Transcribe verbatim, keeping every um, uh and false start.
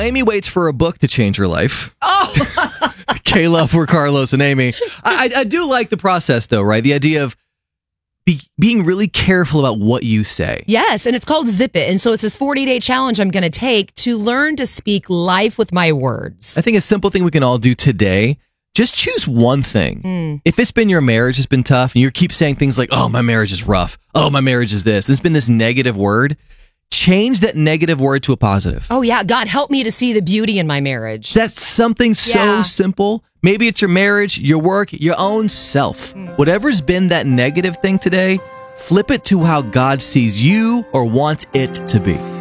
Amy waits for a book to change her life. Oh, Kayla for Carlos and Amy. I, I, I do like the process, though, right? The idea of be, being really careful about what you say. yes, and it's called Zip It. And so it's this forty-day challenge I'm going to take to learn to speak life with my words. I think a simple thing we can all do today, just choose one thing. Mm. If it's been your marriage has been tough and you keep saying things like, oh, my marriage is rough. Oh, my marriage is this. There's been this negative word. Change that negative word to a positive. Oh, yeah. God, help me to see the beauty in my marriage. That's something so Yeah. simple. Maybe it's your marriage, your work, your own self. Whatever's been that negative thing today, flip it to how God sees you or wants it to be.